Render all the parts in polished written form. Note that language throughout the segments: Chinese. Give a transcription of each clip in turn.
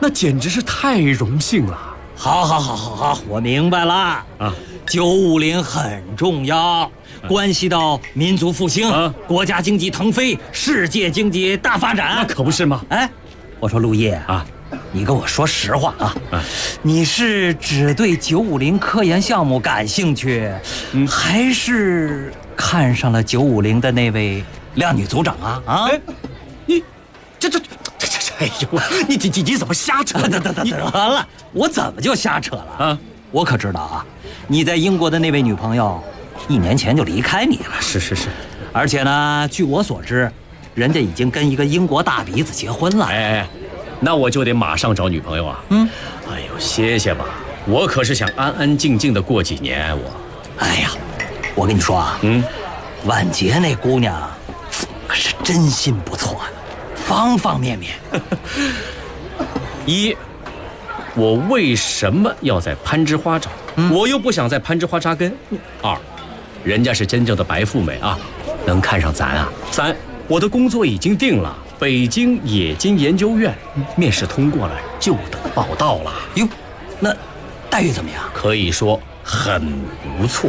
那简直是太荣幸了。 好，我明白了啊。950很重要，关系到民族复兴、国家经济腾飞、世界经济大发展。 那可不是吗？ 哎，我说陆叶啊，你跟我说实话啊，你是只对950科研项目感兴趣，还是看上了950的那位靓女组长啊？啊， 你这，哎呦，你怎么瞎扯？ 得了，我怎么就瞎扯了啊？我可知道啊，你在英国的那位女朋友1年前就离开你了。 是， 而且呢，据我所知，人家已经跟一个英国大鼻子结婚了。 哎，那我就得马上找女朋友啊。哎呦，歇歇吧，我可是想安安静静的过几年。 哎呀，我跟你说啊，万杰那姑娘可是真心不错啊，方方面面。 一，我为什么要在攀枝花找？我又不想在攀枝花扎根。2，人家是真正的白富美啊，能看上咱啊。3，我的工作已经定了，北京冶金研究院，面试通过了，就等报到了。 哟，那待遇怎么样？ 可以说很不错。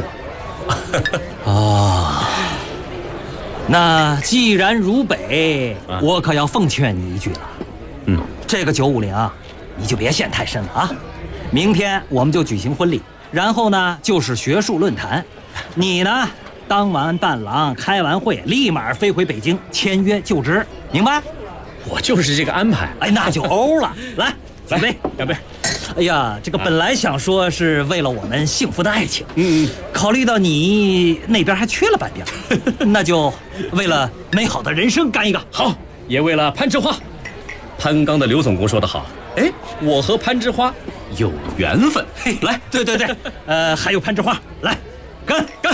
那既然如北，我可要奉劝你一句了。这个950啊，你就别陷太深了啊。明天我们就举行婚礼，然后呢就是学术论坛。你呢，当完伴郎，开完会，立马飞回北京签约就职，明白？ 我就是这个安排。 哎，那就欧了。来，举杯， 干杯！ 哎呀，这个本来想说是为了我们幸福的爱情，考虑到你那边还缺了半边，那就为了美好的人生干一个。 好，也为了攀枝花。潘刚的刘总工说得好，哎，我和攀枝花有缘分。 来，对，还有攀枝花，来，干！